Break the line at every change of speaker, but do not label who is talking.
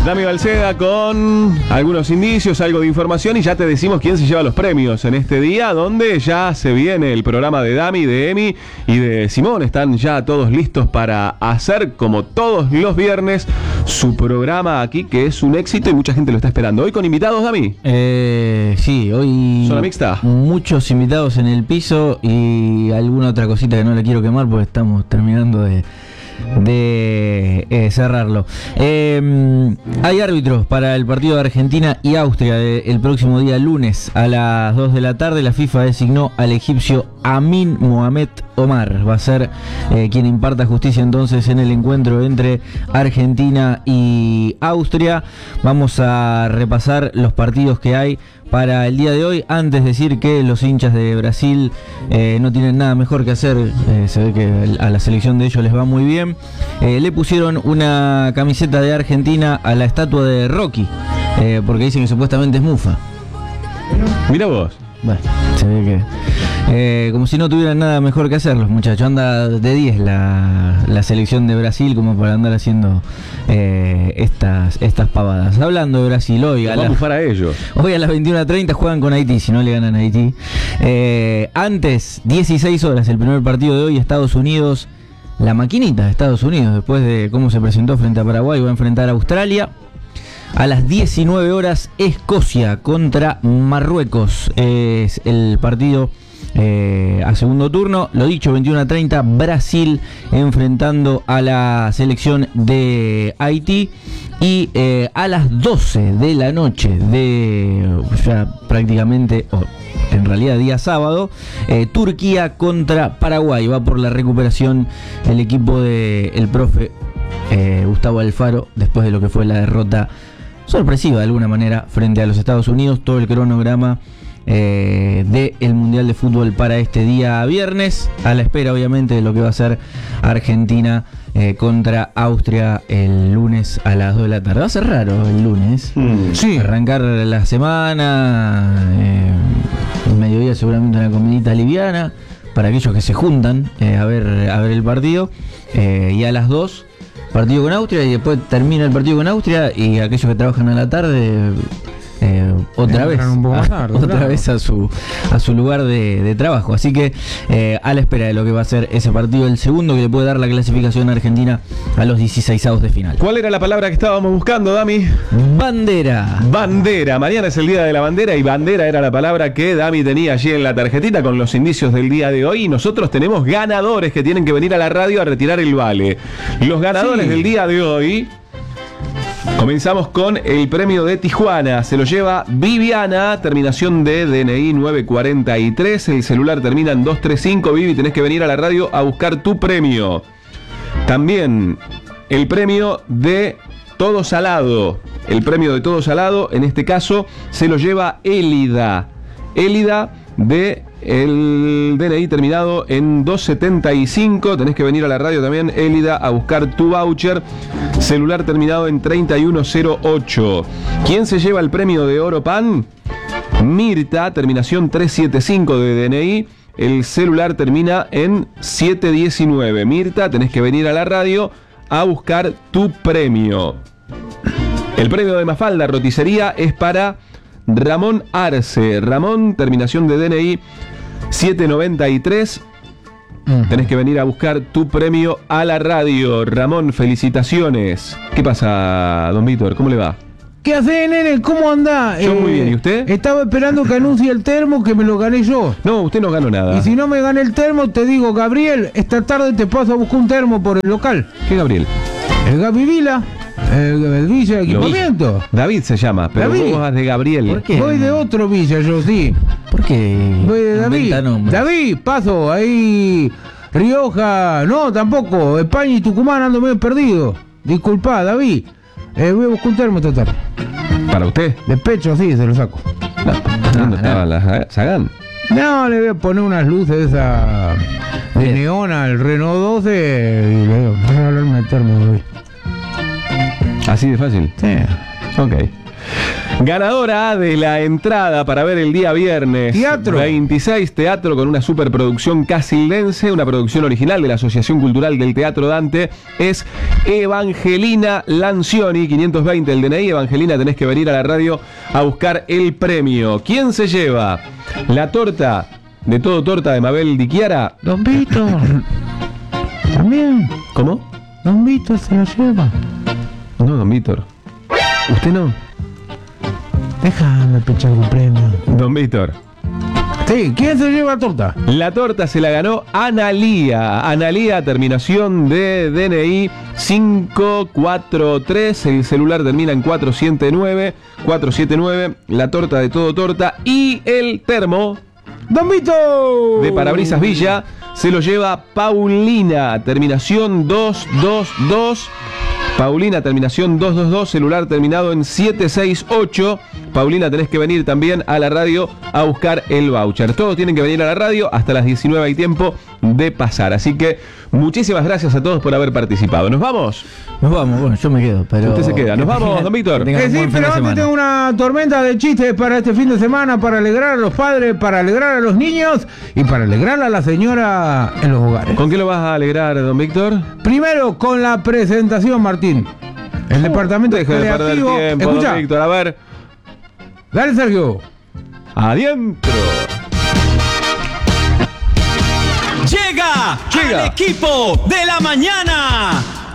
Dami Balceda con algunos indicios, algo de información y ya te decimos quién se lleva los premios en este día, donde ya se viene el programa de Dami, de Emi y de Simón. Están ya todos listos para hacer, como todos los viernes, su programa aquí, que es un éxito y mucha gente lo está esperando. Hoy con invitados, Dami.
Sí, hoy...
¿Zona mixta?
Muchos invitados en el piso y alguna otra cosita que no le quiero quemar porque estamos terminando de cerrarlo. Hay árbitros para el partido de Argentina y Austria el próximo día lunes a las 2 de la tarde. La FIFA designó al egipcio Amin Mohamed Omar. Va a ser quien imparta justicia entonces en el encuentro entre Argentina y Austria. Vamos a repasar los partidos que hay para el día de hoy. Antes decir que los hinchas de Brasil no tienen nada mejor que hacer. Se ve que a la selección de ellos les va muy bien. Le pusieron una camiseta de Argentina a la estatua de Rocky, porque dicen que supuestamente es mufa.
Mira vos.
Bueno, se ve que como si no tuvieran nada mejor que hacer los muchachos. Anda de 10 la selección de Brasil como para andar haciendo estas pavadas. Hablando de Brasil, hoy a las 21:30 juegan con Haití, si no le ganan a Haití. Antes, 16 horas, el primer partido de hoy, Estados Unidos, la maquinita de Estados Unidos, después de cómo se presentó frente a Paraguay, va a enfrentar a Australia. A las 19 horas, Escocia contra Marruecos. Es el partido a segundo turno. Lo dicho, 21:30, Brasil enfrentando a la selección de Haití. Y a las 12 de la noche ya prácticamente, en realidad día sábado, Turquía contra Paraguay. Va por la recuperación el equipo del profe Gustavo Alfaro, después de lo que fue la derrota sorpresiva de alguna manera frente a los Estados Unidos. Todo el cronograma del Mundial de Fútbol para este día viernes, a la espera obviamente de lo que va a ser Argentina contra Austria el lunes a las 2 de la tarde. Va a ser raro el lunes,
sí.
Arrancar la semana, el mediodía seguramente una comidita liviana para aquellos que se juntan a ver el partido, y a las 2 partido con Austria, y después termina el partido con Austria y aquellos que trabajan a la tarde otra vez a su lugar de trabajo. Así que a la espera de lo que va a ser ese partido, el segundo que le puede dar la clasificación a Argentina a los 16avos de final.
¿Cuál era la palabra que estábamos buscando, Dami?
Bandera.
Bandera. Mañana es el día de la bandera y bandera era la palabra que Dami tenía allí en la tarjetita con los indicios del día de hoy. Y nosotros tenemos ganadores que tienen que venir a la radio a retirar el vale. Los ganadores del día de hoy. Comenzamos con el premio de Tijuana. Se lo lleva Viviana, terminación de DNI 943. El celular termina en 235. Vivi, tenés que venir a la radio a buscar tu premio. También el premio de Todo Salado. El premio de Todo Salado, en este caso, se lo lleva Élida. Élida de el DNI terminado en 275. Tenés que venir a la radio también, Élida, a buscar tu voucher. Celular terminado en 3108. ¿Quién se lleva el premio de Oro Pan? Mirta, terminación 375 de DNI. El celular termina en 719. Mirta, tenés que venir a la radio a buscar tu premio. El premio de Mafalda Roticería es para Ramón Arce. Ramón, terminación de DNI 793. Tenés que venir a buscar tu premio a la radio. Ramón, felicitaciones. ¿Qué pasa, don Víctor? ¿Cómo le va?
¿Qué hace, nene? ¿Cómo anda?
Yo muy bien, ¿y usted?
Estaba esperando que anuncie el termo, que me lo gané yo.
No, usted no ganó nada.
Y si no me gané el termo, te digo, Gabriel, esta tarde te paso a buscar un termo por el local.
¿Qué Gabriel?
El Gabi Vila, el Villa de Equipamiento.
David se llama, pero
David.
vos vas de Gabriel.
¿Por qué?
Voy de otro Villa, yo sí.
¿Por qué?
Voy de David. David, paso, ahí, Rioja, no, tampoco, España y Tucumán ando medio perdido. Disculpa, David. Voy a buscar un termo esta tarde.
¿Para usted?
De pecho, sí, se lo saco.
¿Dónde estaba la Sagán?
No, le voy a poner unas luces esa de neón al Renault 12 y le voy a regalar un termo de hoy.
¿Así de fácil?
Sí.
Ok. Ganadora de la entrada para ver el día viernes.
Teatro.
26, teatro con una superproducción casildense, una producción original de la Asociación Cultural del Teatro Dante, es Evangelina Lancioni, 520 el DNI. Evangelina, tenés que venir a la radio a buscar el premio. ¿Quién se lleva la torta de Todo Torta de Mabel Di Chiara?
Don Víctor. También.
¿Cómo?
Don Víctor se lo lleva.
No, don Víctor. ¿Usted no?
Déjame pechar un premio.
Don Víctor.
Sí, ¿quién se lleva la torta?
La torta se la ganó Analía. Analía, terminación de DNI 543. El celular termina en 479. 479. La torta de Todo Torta. Y el termo
¡Don Vito!
de Parabrisas Villa se lo lleva Paulina. Terminación 222. Paulina, terminación 222, celular terminado en 768. Paulina, tenés que venir también a la radio a buscar el voucher. Todos tienen que venir a la radio, hasta las 19 hay tiempo de pasar. Así que muchísimas gracias a todos por haber participado. ¿Nos vamos?
Nos vamos, bueno, yo me quedo, pero...
Usted se queda. ¿Nos vamos, don Víctor?
Que tengan un
Sí,
buen fin
pero
de
antes
semana.
tengo una tormenta de chistes para este fin de semana, para alegrar a los padres, para alegrar a los niños y para alegrar a la señora en los hogares.
¿Con qué lo vas a alegrar, don Víctor?
Primero con la presentación, Martín. El departamento
Deje de perder
creativo.
tiempo,
Escucha,
don Víctor. A ver.
dale, Sergio.
Adentro.
Llega al equipo de la mañana.